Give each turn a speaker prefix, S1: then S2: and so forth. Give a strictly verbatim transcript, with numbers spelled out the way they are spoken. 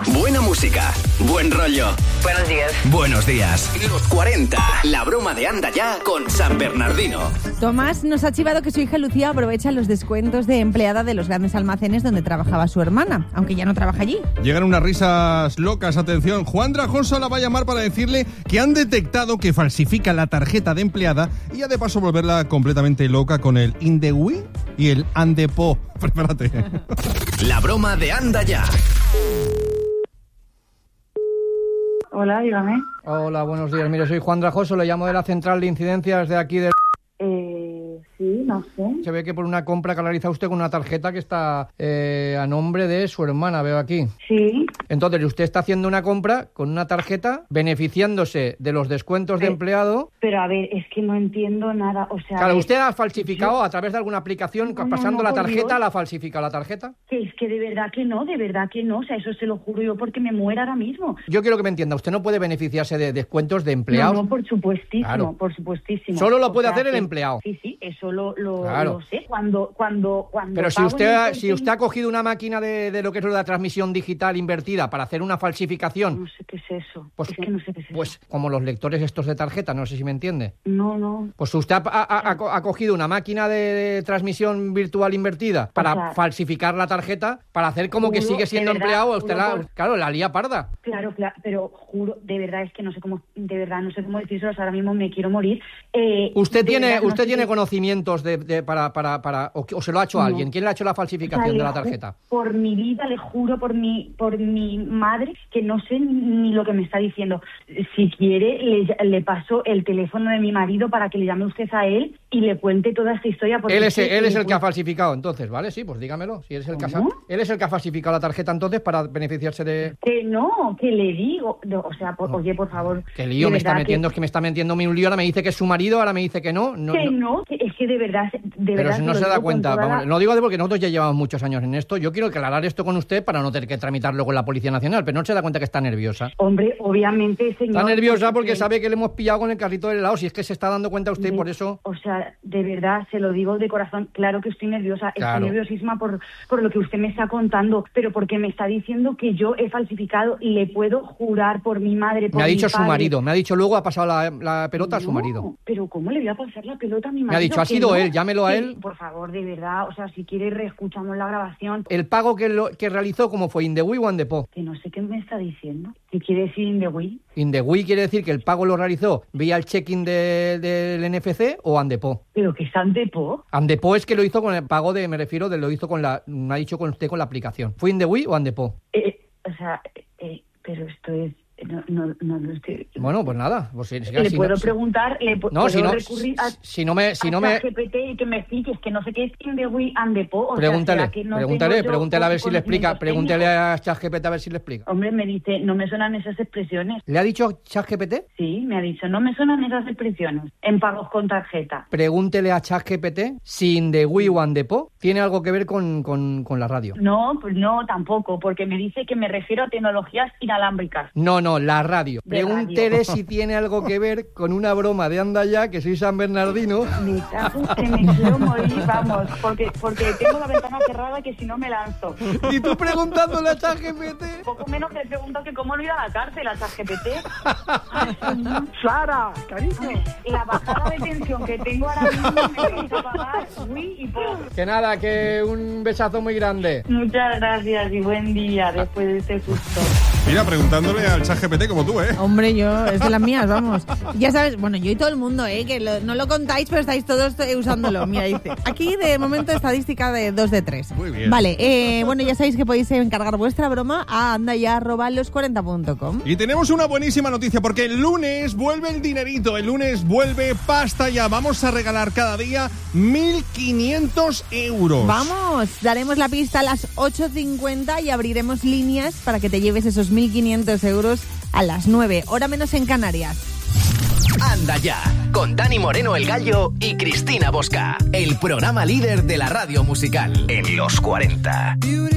S1: Buena música, buen rollo.
S2: Buenos días.
S1: Buenos días. Los cuarenta, la broma de Anda Ya con San Bernardino.
S3: Tomás nos ha chivado que su hija Lucía aprovecha los descuentos de empleada de los grandes almacenes donde trabajaba su hermana, aunque ya no trabaja allí.
S4: Llegan unas risas locas, atención. Juan Drajosa la va a llamar para decirle que han detectado que falsifica la tarjeta de empleada y ya de paso volverla completamente loca con el Indegui y el Andepo. Prepárate.
S1: La broma de Anda Ya.
S5: Hola, dígame.
S6: Hola, buenos días. Mire, soy Juan Drajoso, le llamo de la central de incidencias de aquí de...
S5: Eh, sí, no sé.
S6: Se ve que por una compra que ha realizado usted con una tarjeta que está eh, a nombre de su hermana, veo aquí.
S5: Sí.
S6: Entonces, usted está haciendo una compra con una tarjeta beneficiándose de los descuentos de
S5: Pero-
S6: empleado.
S5: Pero a ver, es que no entiendo nada, o sea... a
S6: Claro,
S5: ver,
S6: usted ha falsificado a través de alguna aplicación,
S5: No, no,
S6: pasando
S5: no,
S6: la
S5: por
S6: tarjeta,
S5: Dios.
S6: la ha falsificado la tarjeta.
S5: Que es que de verdad que no, de verdad que no, o sea, eso se lo juro yo porque me muero ahora mismo.
S6: Yo quiero que me entienda, usted no puede beneficiarse de descuentos de
S5: No,
S6: empleados.
S5: no, por supuestísimo,
S6: Claro.
S5: por supuestísimo.
S6: Solo lo
S5: O
S6: puede
S5: sea,
S6: hacer el
S5: que-
S6: empleado.
S5: Sí, sí, eso lo, lo,
S6: Claro.
S5: lo sé. Cuando, cuando, cuando...
S6: Pero si
S5: pago
S6: usted,
S5: el
S6: ha-
S5: importe-
S6: si usted ha cogido una máquina de, de lo que es la transmisión digital invertida para hacer una falsificación,
S5: No sé qué es eso,
S6: pues,
S5: es que no sé qué es eso.
S6: pues como los lectores estos de tarjeta, no sé si me entiende.
S5: No, no,
S6: Pues usted ha, ha- ha co- ha cogido una máquina de, de transmisión virtual invertida para
S5: O sea,
S6: falsificar la tarjeta, para hacer como que
S5: juro,
S6: sigue siendo
S5: de verdad,
S6: empleado. Usted
S5: juro
S6: la,
S5: por-
S6: claro, la lía parda.
S5: claro, claro, pero juro, de verdad es que no sé cómo, de verdad no sé cómo decírselo, ahora mismo me quiero morir. Eh,
S6: Usted
S5: de
S6: tiene,
S5: verdad, no
S6: usted
S5: sé
S6: tiene
S5: qué-
S6: conocimientos de, de- para, para, para o, que- o se lo ha hecho
S5: No.
S6: alguien. ¿Quién le ha hecho la
S5: O sea,
S6: falsificación de
S5: le
S6: la
S5: ju-
S6: tarjeta?
S5: Por mi vida, le juro por mi, por mi madre, que no sé ni lo que me está diciendo. Si quiere, le, le paso el teléfono de mi marido para que le llame usted a él y le cuente toda esta historia. Porque
S6: Él es,
S5: que-
S6: él es el que ha
S5: pues,
S6: falsificado, entonces, ¿vale? Sí, pues dígamelo. Si él es el que ha,
S5: ¿Cómo?
S6: él es el que ha falsificado la tarjeta, entonces, para beneficiarse de...
S5: Que no, que le digo. No, o sea, por- oye, por favor.
S6: ¿Qué lío
S5: de
S6: me está
S5: verdad
S6: metiendo?
S5: que-
S6: Es que me está metiéndome un lío. Ahora me dice que es su marido, ahora me dice que no. no,
S5: Que
S6: no.
S5: no, que es que de verdad, de
S6: Pero
S5: verdad.
S6: si
S5: que
S6: no
S5: lo
S6: se da
S5: digo con
S6: cuenta,
S5: toda
S6: vamos,
S5: la-
S6: no digo de porque nosotros ya llevamos muchos años en esto. Yo quiero aclarar esto con usted para no tener que tramitarlo con la Policía Nacional, pero no se da cuenta que está nerviosa.
S5: Hombre, obviamente, señor.
S6: Está nerviosa porque
S5: que-
S6: sabe que le hemos pillado con el carrito del helado. Si es que se está dando cuenta usted,
S5: de-
S6: por eso...
S5: O sea, de verdad, se lo digo de corazón, claro que estoy nerviosa,
S6: Claro.
S5: estoy nerviosísima por, por lo que usted me está contando, pero porque me está diciendo que yo he falsificado y le puedo jurar por mi madre, por
S6: Me ha
S5: mi
S6: dicho su
S5: padre.
S6: marido, me ha dicho luego, ha pasado la, la pelota a su
S5: No,
S6: marido.
S5: pero ¿cómo le voy a pasar la pelota a mi marido?
S6: Me ha dicho, ha
S5: Que
S6: sido
S5: no,
S6: él, llámelo a
S5: que-
S6: él.
S5: Por favor, de verdad, o sea, si quiere reescuchamos la grabación.
S6: El pago que, lo, que realizó, ¿cómo fue? ¿In the Wii o in the Po?
S5: Que no sé qué me está diciendo. Si quiere decir in the Wii.
S6: In the Wii quiere decir que el pago lo realizó vía el check-in de- del N F C o Andepo.
S5: Pero que está en depo.
S6: Andepo es que lo hizo con el pago de, me refiero, de lo hizo con la, me ha dicho con usted con la aplicación. ¿Fue in the Wii o Andepo?
S5: Eh, o sea, eh, pero esto es... No, no, no lo estoy...
S6: Bueno, pues nada. Pues si, si-
S5: Le
S6: si
S5: puedo
S6: no, si-
S5: preguntar, le pu-
S6: No,
S5: puedo
S6: si no,
S5: recurrir a,
S6: si no me, si
S5: a
S6: no me,
S5: ChatGPT y que me expliques que no sé qué es in the Wii and the Po. O sea,
S6: pregúntale,
S5: ¿será que no
S6: pregúntale,
S5: tengo yo
S6: pregúntale a ver si le explica,
S5: conocimientos
S6: pregúntale
S5: técnicos?
S6: a ChatGPT a ver si le explica.
S5: Hombre, me dice, no me suenan esas expresiones.
S6: ¿Le ha dicho ChatGPT?
S5: Sí, me ha dicho, no me suenan esas expresiones en pagos con tarjeta.
S6: Pregúntele a ChatGPT si in the Wii o Andepo tiene algo que ver con, con, con la radio.
S5: No, pues no, tampoco, porque me dice que me refiero a tecnologías inalámbricas.
S6: No, no, la radio.
S5: De
S6: Pregúntele
S5: radio.
S6: si tiene algo que ver con una broma de Anda Ya, que soy San Bernardino.
S5: Me cago en que me quiero morir, vamos, porque, porque tengo la ventana cerrada que si no me lanzo.
S6: Y tú preguntándole a ChatGPT.
S5: Poco menos le pregunto que cómo no ir a la cárcel a ChatGPT.
S7: Sara, cariño.
S5: La bajada de tensión que tengo ahora mismo me vais a pagar Wii y Po.
S6: Que nada, que un besazo muy grande.
S5: Muchas gracias y buen día después de este susto.
S4: Mira, preguntándole al ChatGPT como tú, ¿eh?
S3: Hombre, yo, es de las mías, vamos. Ya sabes, bueno, yo y todo el mundo, ¿eh? Que lo- no lo contáis, pero estáis todos eh, usándolo. Mira, dice, aquí de momento estadística de dos de tres.
S4: Muy bien.
S3: Vale, eh, bueno, ya sabéis que podéis encargar vuestra broma a andaya arroba los cuarenta punto com.
S4: Y tenemos una buenísima noticia porque el lunes vuelve el dinerito, el lunes vuelve Pasta Ya. Vamos a regalar cada día mil quinientos euros.
S3: Vamos, daremos la pista a las ocho cincuenta y abriremos líneas para que te lleves esos mil quinientos euros a las nueve, hora menos en Canarias.
S1: Anda Ya, con Dani Moreno el Gallo y Cristina Bosca. El programa líder de la radio musical en los cuarenta.